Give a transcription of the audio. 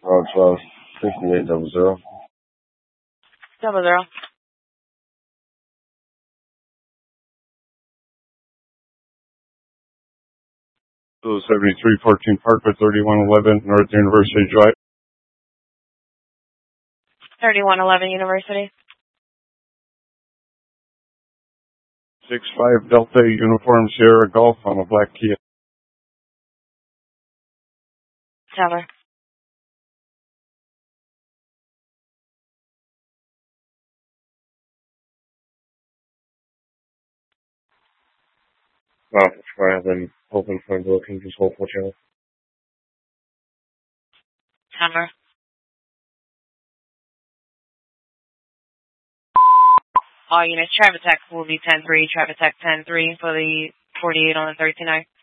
12, 5800. 00. 7314 Parkwood, 3111 North University Drive. 3111 University. 65 Delta Uniform Sierra Golf on a black Kia. Teller. Rather than open for booking, just hold for channel. Hammer. All units, Travis Tech will be 10-3, Travis Tech 10-3 for the 48 on the 39.